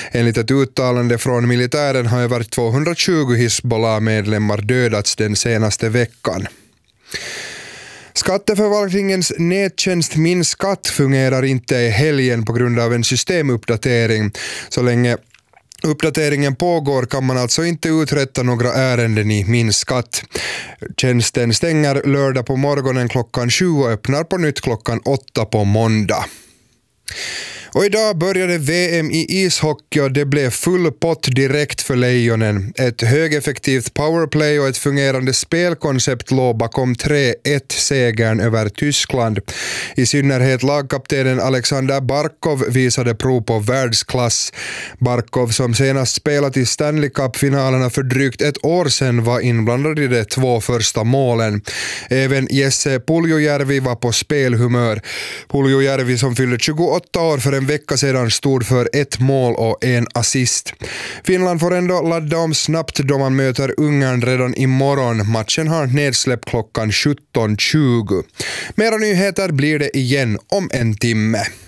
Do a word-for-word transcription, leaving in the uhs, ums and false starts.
Enligt ett uttalande från militären har över tvåhundratjugo Hizbollah-medlemmar dödats den senaste veckan. Skatteförvaltningens nättjänst Min skatt fungerar inte i helgen på grund av en systemuppdatering. Så länge uppdateringen pågår kan man alltså inte uträtta några ärenden i Min skatt. Tjänsten stänger lördag på morgonen klockan sju och öppnar på nytt klockan åtta på måndag. Och idag började V M i ishockey och det blev full pott direkt för Lejonen. Ett högeffektivt powerplay och ett fungerande spelkoncept låg bakom tre ett segern över Tyskland. I synnerhet lagkaptenen Alexander Barkov visade prov på världsklass. Barkov, som senast spelat i Stanley Cup-finalerna för drygt ett år sedan, var inblandad i de två första målen. Även Jesse Puljujärvi var på spelhumör. Puljujärvi, som fyllde tjugoåtta år för en vecka sedan, stod för ett mål och en assist. Finland får ändå ladda om snabbt då man möter Ungern redan imorgon. Matchen har nedsläpp klockan sjutton tjugo. Mera nyheter blir det igen om en timme.